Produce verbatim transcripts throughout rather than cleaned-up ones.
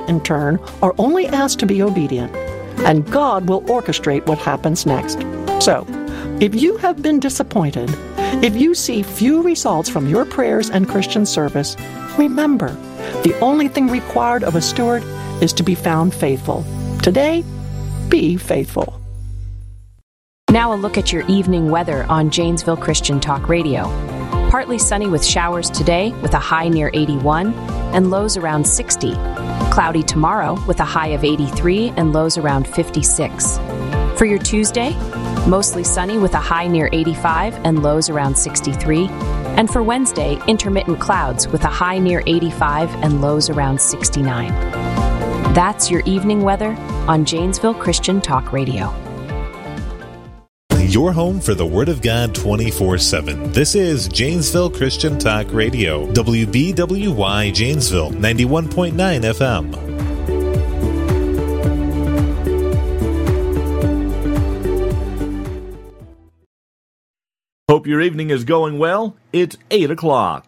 in turn, are only asked to be obedient, and God will orchestrate what happens next. So, if you have been disappointed, if you see few results from your prayers and Christian service, remember, the only thing required of a steward is to be found faithful. Today, be faithful. Now a look at your evening weather on Janesville Christian Talk Radio. Partly sunny with showers today with a high near eighty-one and lows around sixty. Cloudy tomorrow with a high of eighty-three and lows around fifty-six. For your Tuesday, mostly sunny with a high near eighty-five and lows around sixty-three. And for Wednesday, intermittent clouds with a high near eighty-five and lows around sixty-nine. That's your evening weather on Janesville Christian Talk Radio. Your home for the Word of God twenty-four seven. This is Janesville Christian Talk Radio. W B W Y Janesville, ninety-one point nine F M. Hope your evening is going well. It's eight o'clock.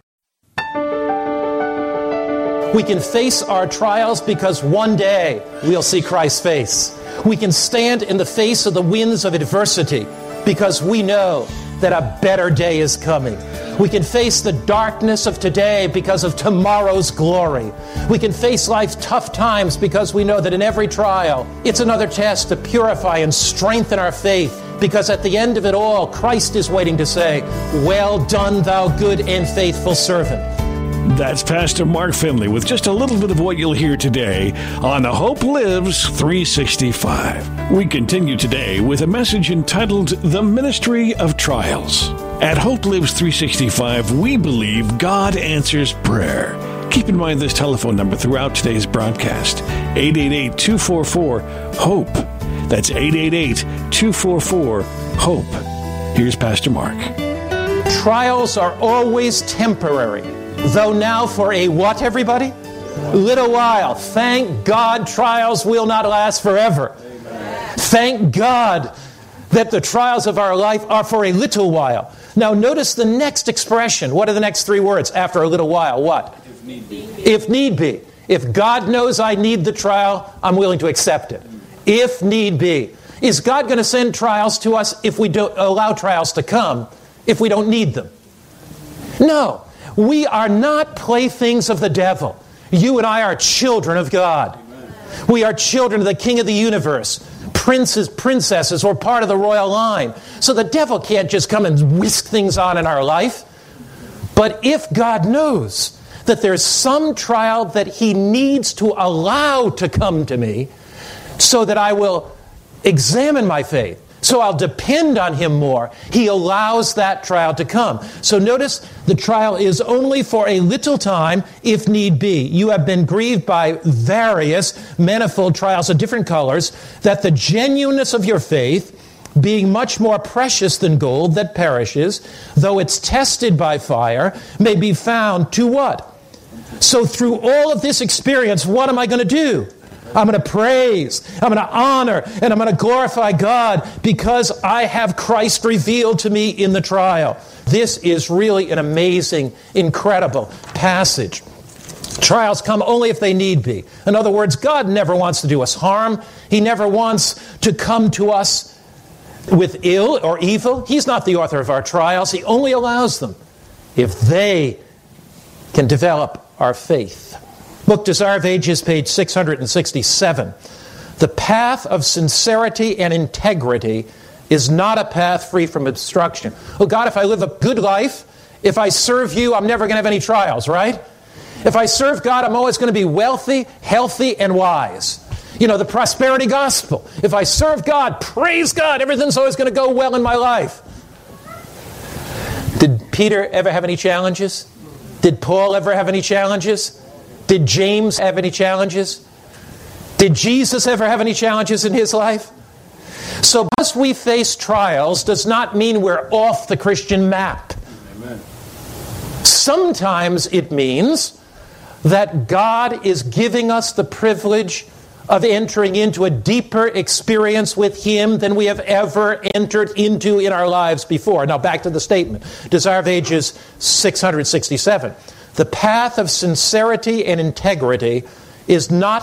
We can face our trials because one day we'll see Christ's face. We can stand in the face of the winds of adversity because we know that a better day is coming. We can face the darkness of today because of tomorrow's glory. We can face life's tough times because we know that in every trial, it's another test to purify and strengthen our faith, because at the end of it all, Christ is waiting to say, "Well done, thou good and faithful servant." That's Pastor Mark Finley with just a little bit of what you'll hear today on the Hope Lives three sixty-five. We continue today with a message entitled The Ministry of Trials. At Hope Lives three sixty-five, we believe God answers prayer. Keep in mind this telephone number throughout today's broadcast, eight eight eight, two four four, HOPE. That's eight eight eight, two four four, HOPE. Here's Pastor Mark. Trials are always temporary, though now for a what, everybody? Little while. Thank God trials will not last forever. Amen. Thank God that the trials of our life are for a little while. Now notice the next expression. What are the next three words after a little while? What? If need be. If need be. If God knows I need the trial, I'm willing to accept it. If need be. Is God going to send trials to us if we don't allow trials to come, if we don't need them? No. We are not playthings of the devil. You and I are children of God. Amen. We are children of the King of the universe. Princes, princesses, or part of the royal line. So the devil can't just come and whisk things on in our life. But if God knows that there's some trial that He needs to allow to come to me so that I will examine my faith, so I'll depend on Him more, He allows that trial to come. So notice the trial is only for a little time if need be. You have been grieved by various manifold trials of different colors, that the genuineness of your faith, being much more precious than gold that perishes, though it's tested by fire, may be found to what? So through all of this experience, what am I going to do? I'm going to praise, I'm going to honor, and I'm going to glorify God because I have Christ revealed to me in the trial. This is really an amazing, incredible passage. Trials come only if they need be. In other words, God never wants to do us harm. He never wants to come to us with ill or evil. He's not the author of our trials. He only allows them if they can develop our faith. Book Desire of Ages, page six sixty-seven. The path of sincerity and integrity is not a path free from obstruction. Oh God, if I live a good life, if I serve You, I'm never going to have any trials, right? If I serve God, I'm always going to be wealthy, healthy, and wise. You know, the prosperity gospel. If I serve God, praise God, everything's always going to go well in my life. Did Peter ever have any challenges? Did Paul ever have any challenges? Did James have any challenges? Did Jesus ever have any challenges in his life? So because we face trials does not mean we're off the Christian map. Amen. Sometimes it means that God is giving us the privilege of entering into a deeper experience with Him than we have ever entered into in our lives before. Now back to the statement. Desire of Ages six sixty-seven. The path of sincerity and integrity is not